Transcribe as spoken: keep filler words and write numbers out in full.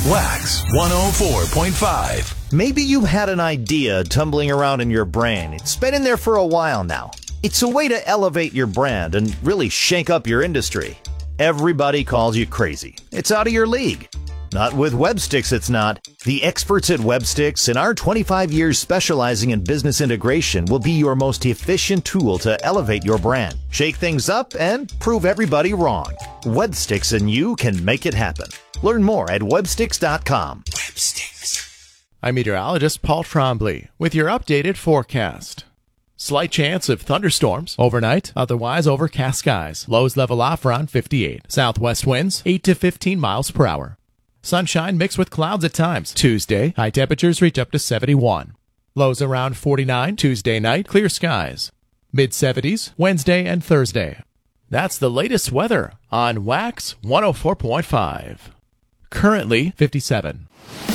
Wax one oh four point five. Maybe you've had an idea tumbling around in your brain. It's been in there for a while now. It's a way to elevate your brand and really shake up your industry. Everybody calls you crazy. It's out of your league. Not with Websticks, it's not. The experts at Websticks and our twenty-five years specializing in business integration will be your most efficient tool to elevate your brand, shake things up, and prove everybody wrong. Websticks and you can make it happen. Learn more at websticks dot com. Websticks. I'm meteorologist Paul Trombley with your updated forecast. Slight chance of thunderstorms overnight, otherwise overcast skies. Lows level off around fifty-eight. Southwest winds eight to fifteen miles per hour. Sunshine mixed with clouds at times. Tuesday, high temperatures reach up to seventy-one. Lows around forty-nine. Tuesday night, clear skies. mid seventies Wednesday and Thursday. That's the latest weather on Wax one oh four point five. Currently fifty-seven.